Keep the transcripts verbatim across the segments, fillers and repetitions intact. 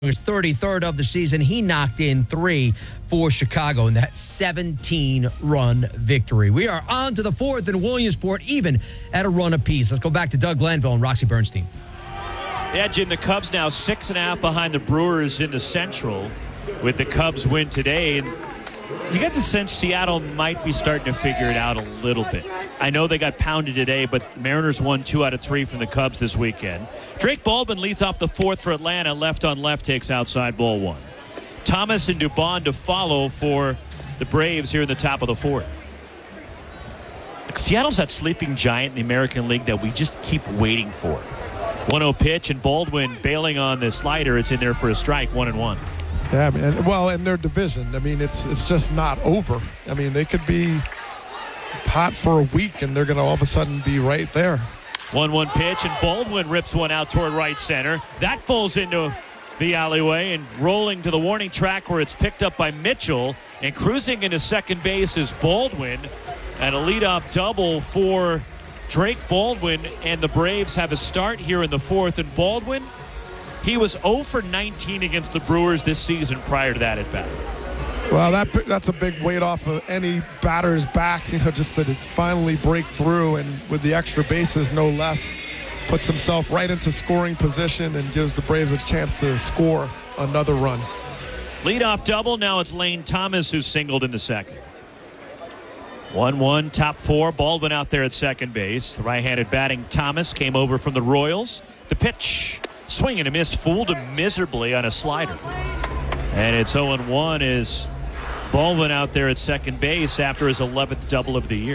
His thirty-third of the season, he knocked in three for Chicago in that seventeen-run victory. We are on to the fourth in Williamsport, even at a run apiece. Let's go back to Doug Glanville and Roxy Bernstein. Yeah, Jim, the Cubs now six and a half behind the Brewers in the Central with the Cubs win today. And you get the sense Seattle might be starting to figure it out a little bit. I know they got pounded today, but Mariners won two out of three from the Cubs this weekend. Drake Baldwin leads off the fourth for Atlanta. Left on left takes outside ball one. Thomas and Dubon to follow for the Braves here in the top of the fourth. Seattle's that sleeping giant in the American League that we just keep waiting for. one oh pitch, and Baldwin bailing on the slider. It's in there for a strike, one and one. Yeah, man. Well, in their division, I mean, it's it's just not over. I mean, they could be hot for a week, and they're going to all of a sudden be right there. one one pitch, and Baldwin rips one out toward right center. That falls into the alleyway and rolling to the warning track where it's picked up by Mitchell. And cruising into second base is Baldwin. And a leadoff double for Drake Baldwin. And the Braves have a start here in the fourth. And Baldwin, he was oh for nineteen against the Brewers this season prior to that at bat. Well, that that's a big weight off of any batter's back, you know, just to finally break through, and with the extra bases, no less, puts himself right into scoring position and gives the Braves a chance to score another run. Leadoff double. Now it's Lane Thomas who singled in the second. one one, top four. Baldwin out there at second base. The right-handed batting Thomas came over from the Royals. The pitch, swing and a miss, fooled him miserably on a slider. And it's oh one is Baldwin out there at second base after his eleventh double of the year.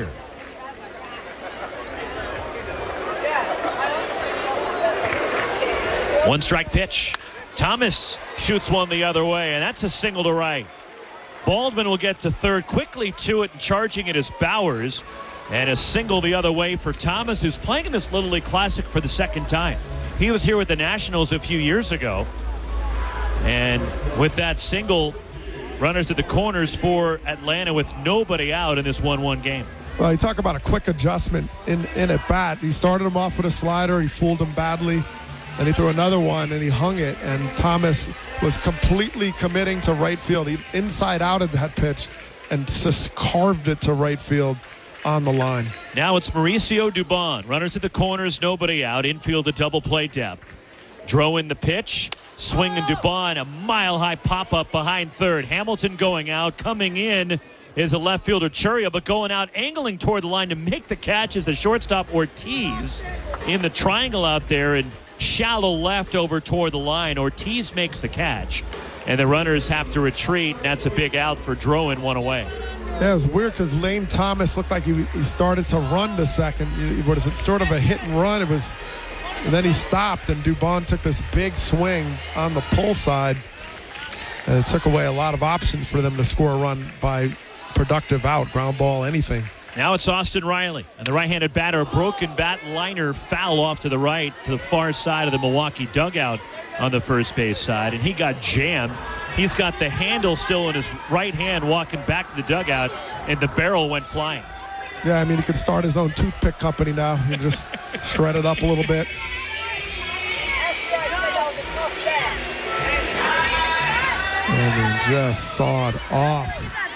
One strike pitch. Thomas shoots one the other way, and that's a single to right. Baldwin will get to third, quickly to it, and charging it is Bowers. And a single the other way for Thomas, who's playing in this Little League Classic for the second time. He was here with the Nationals a few years ago. And with that single, runners at the corners for Atlanta with nobody out in this one one game. Well, you talk about a quick adjustment in, in at bat. He started him off with a slider. He fooled him badly. And he threw another one, and he hung it. And Thomas was completely committing to right field. He inside out of that pitch and just carved it to right field on the line. Now it's Mauricio Dubon. Runners at the corners, nobody out. Infield a double play depth. Dro in the pitch. Swing and Dubon, a mile-high pop-up behind third. Hamilton going out. Coming in is a left fielder, Churia, but going out, angling toward the line to make the catch is the shortstop Ortiz in the triangle out there and shallow left over toward the line. Ortiz makes the catch, and the runners have to retreat. And that's a big out for Droin, one away. Yeah, it was weird because Lane Thomas looked like he, he started to run the second. It was sort of a hit and run. It was... And then he stopped, and Dubon took this big swing on the pull side, and it took away a lot of options for them to score a run by productive out, ground ball, anything. Now it's Austin Riley, and the right-handed batter, a broken bat liner foul off to the right, to the far side of the Milwaukee dugout on the first base side, and he got jammed. He's got the handle still in his right hand, walking back to the dugout, and the barrel went flying. Yeah, I mean, he could start his own toothpick company now. He just shred it up a little bit. And he just sawed off.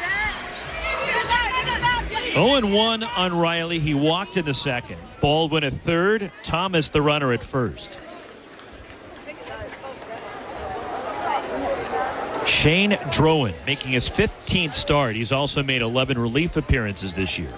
oh one on Riley. He walked in the second. Baldwin at third. Thomas the runner at first. Shane Droin making his fifteenth start. He's also made eleven relief appearances this year.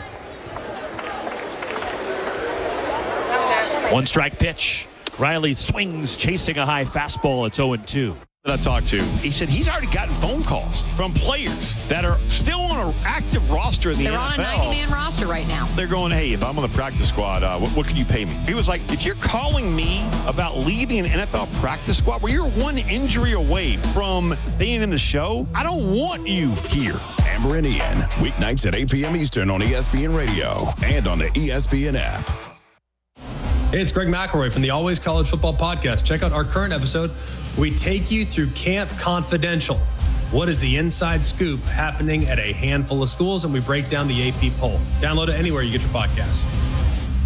One strike pitch. Riley swings, chasing a high fastball. It's oh two. That I talked to, he said he's already gotten phone calls from players that are still on an active roster in the They're N F L. They're on a ninety-man roster right now. They're going, hey, if I'm on the practice squad, uh, what, what can you pay me? He was like, if you're calling me about leaving an N F L practice squad where you're one injury away from being in the show, I don't want you here. Amber and Ian, weeknights at eight p.m. Eastern on E S P N Radio and on the E S P N app. Hey, it's Greg McElroy from the Always College Football Podcast. Check out our current episode. We take you through Camp Confidential. What is the inside scoop happening at a handful of schools? And we break down the A P poll. Download it anywhere you get your podcasts.